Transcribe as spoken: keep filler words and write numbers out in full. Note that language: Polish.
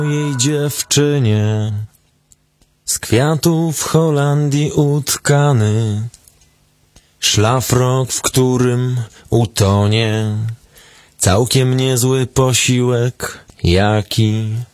Jej dziewczynie z kwiatów Holandii utkany, szlafrok, w którym utonie całkiem niezły posiłek, jaki